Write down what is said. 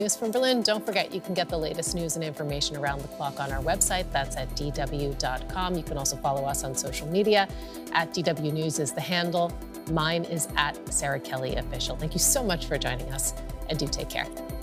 News from Berlin. Don't forget, you can get the latest news and information around the clock on our website. That's at dw.com. You can also follow us on social media. At DW News is the handle. Mine is at Sarah Kelly Official. Thank you so much for joining us, and do take care.